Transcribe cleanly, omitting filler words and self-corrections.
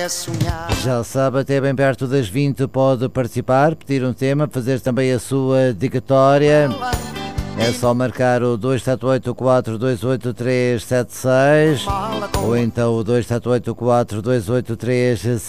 Já sabe, até bem perto das 20 pode participar, pedir um tema, fazer também a sua dedicatória. É só marcar o 278-428-376 ou então o 278-428-376.